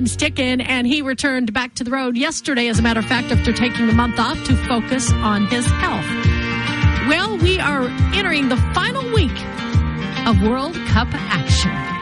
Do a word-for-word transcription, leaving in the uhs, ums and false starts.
time's ticking, and he returned back to the road yesterday, as a matter of fact, after taking a month off to focus on his health. Well, we are entering the final week of World Cup action.